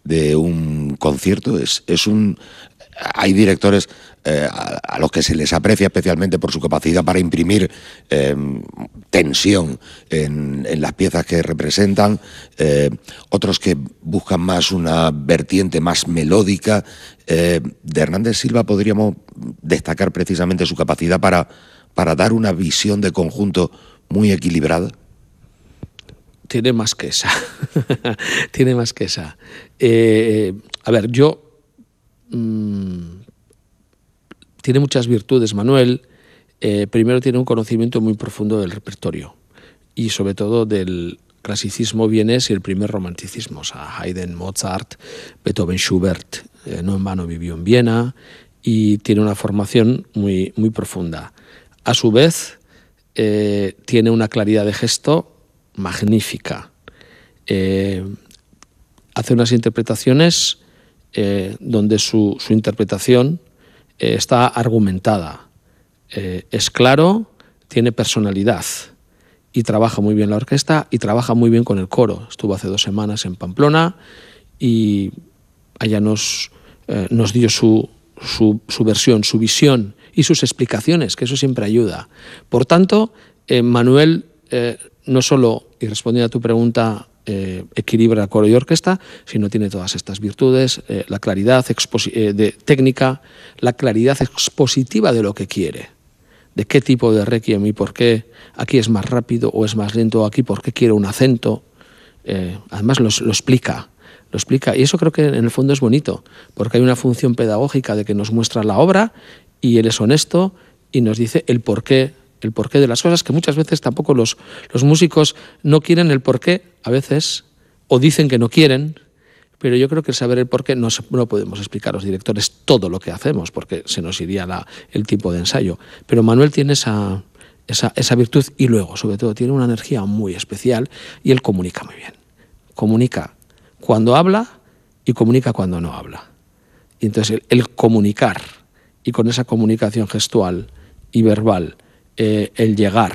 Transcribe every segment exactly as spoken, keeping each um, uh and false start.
de un concierto. Es, es un, hay directores eh, a, a los que se les aprecia especialmente por su capacidad para imprimir eh, tensión en, en las piezas que representan, eh, otros que buscan más una vertiente más melódica. Eh, de Hernández Silva podríamos destacar precisamente su capacidad para, para dar una visión de conjunto muy equilibrada. Tiene más que esa. Tiene más que esa. Eh, a ver, yo... Mmm, tiene muchas virtudes, Manuel. Eh, primero tiene un conocimiento muy profundo del repertorio y sobre todo del clasicismo vienés y el primer romanticismo. O sea, Haydn, Mozart, Beethoven, Schubert, eh, no en vano vivió en Viena y tiene una formación muy, muy profunda. A su vez, eh, tiene una claridad de gesto magnífica. Eh, hace unas interpretaciones eh, donde su, su interpretación eh, está argumentada. Eh, es claro, tiene personalidad y trabaja muy bien la orquesta y trabaja muy bien con el coro. Estuvo hace dos semanas en Pamplona y allá nos, eh, nos dio su, su, su versión, su visión y sus explicaciones, que eso siempre ayuda. Por tanto, eh, Manuel eh, no solo, y respondiendo a tu pregunta, eh, equilibra coro y orquesta, sino tiene todas estas virtudes, eh, la claridad eh, de técnica, la claridad expositiva de lo que quiere, de qué tipo de requiem y por qué aquí es más rápido o es más lento, o aquí por qué quiere un acento. Eh, además lo, lo explica, lo explica, y eso creo que en el fondo es bonito, porque hay una función pedagógica de que nos muestra la obra y él es honesto y nos dice el porqué, el porqué de las cosas, que muchas veces tampoco los, los músicos no quieren el porqué, a veces, o dicen que no quieren, pero yo creo que saber el porqué no, no podemos explicar a los directores todo lo que hacemos, porque se nos iría la, el tipo de ensayo. Pero Manuel tiene esa, esa, esa virtud y luego, sobre todo, tiene una energía muy especial y él comunica muy bien. Comunica cuando habla y comunica cuando no habla. Y entonces el, el comunicar y con esa comunicación gestual y verbal, eh, el llegar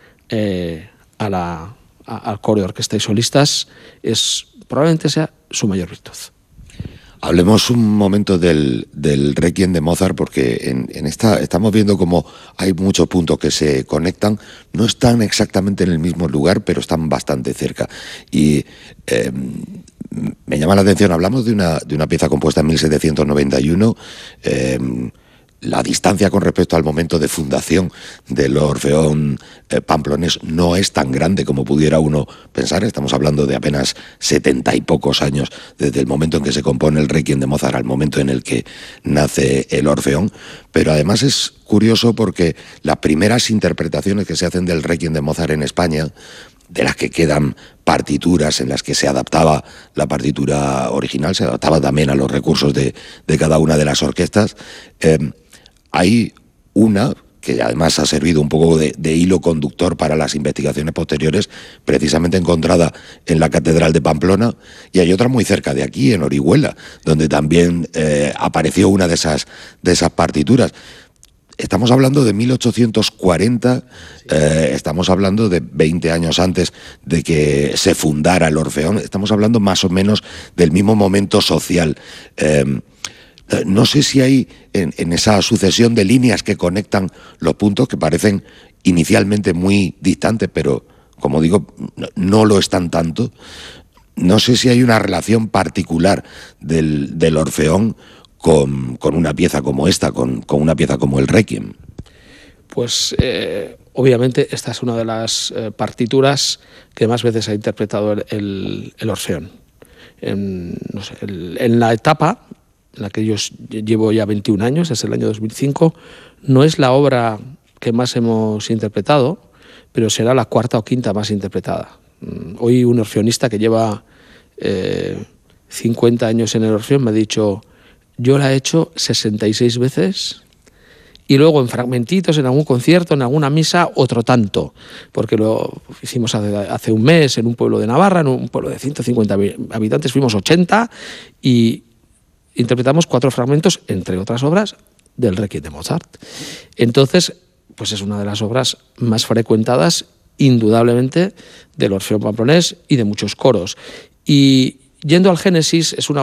eh, a la, a, al coro de orquesta y solistas es probablemente sea su mayor virtud. Hablemos un momento del, del Requiem de Mozart, porque en, en esta estamos viendo como hay muchos puntos que se conectan, no están exactamente en el mismo lugar, pero están bastante cerca. Y eh, me llama la atención, hablamos de una, de una pieza compuesta en mil setecientos noventa y uno, eh, la distancia con respecto al momento de fundación del Orfeón eh, pamplonés no es tan grande como pudiera uno pensar. Estamos hablando de apenas setenta y pocos años desde el momento en que se compone el Requiem de Mozart al momento en el que nace el Orfeón. Pero además es curioso porque las primeras interpretaciones que se hacen del Requiem de Mozart en España, de las que quedan partituras en las que se adaptaba la partitura original, se adaptaba también a los recursos de, de cada una de las orquestas, eh, hay una que además ha servido un poco de, de hilo conductor para las investigaciones posteriores, precisamente encontrada en la Catedral de Pamplona, y hay otra muy cerca de aquí, en Orihuela, donde también eh, apareció una de esas, de esas partituras. Estamos hablando de mil ochocientos cuarenta, eh, estamos hablando de veinte años antes de que se fundara el Orfeón, estamos hablando más o menos del mismo momento social. Eh, no sé si hay en, en esa sucesión de líneas que conectan los puntos que parecen inicialmente muy distantes, pero como digo, no, no lo están tanto. No sé si hay una relación particular del, del Orfeón Con, con una pieza como esta, con, con una pieza como el Requiem. Pues eh, obviamente esta es una de las eh, partituras que más veces ha interpretado el, el, el Orfeón. En, no sé, el, en la etapa en la que yo llevo ya veintiún años, desde el año dos mil cinco, no es la obra que más hemos interpretado, pero será la cuarta o quinta más interpretada. Hoy un orfeonista que lleva eh, cincuenta años en el Orfeón me ha dicho: yo la he hecho sesenta y seis veces y luego en fragmentitos, en algún concierto, en alguna misa, otro tanto, porque lo hicimos hace, hace un mes en un pueblo de Navarra, en un pueblo de ciento cincuenta habitantes, fuimos ochenta y interpretamos cuatro fragmentos, entre otras obras, del Requiem de Mozart. Entonces, pues es una de las obras más frecuentadas, indudablemente, del Orfeón pamplonés y de muchos coros. Y yendo al Génesis, es una